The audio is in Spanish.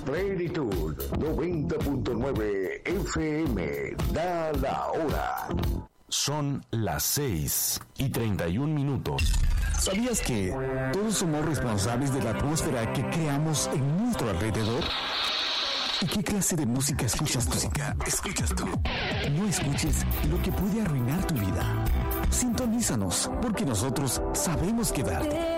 Plenitud 90.9 FM. Da la hora. Son las 6:31. ¿Sabías que todos somos responsables de la atmósfera que creamos en nuestro alrededor? ¿Y qué clase de música escuchas tú? No escuches lo que puede arruinar tu vida. Sintonízanos, porque nosotros sabemos quedarte.